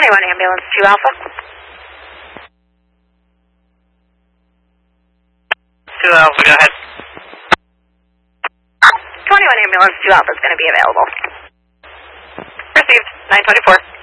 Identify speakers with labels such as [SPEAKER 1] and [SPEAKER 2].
[SPEAKER 1] 21 ambulance 2 Alpha.
[SPEAKER 2] 2 Alpha, go ahead.
[SPEAKER 1] 21 ambulance 2 Alpha is going to be available.
[SPEAKER 2] Received, 924.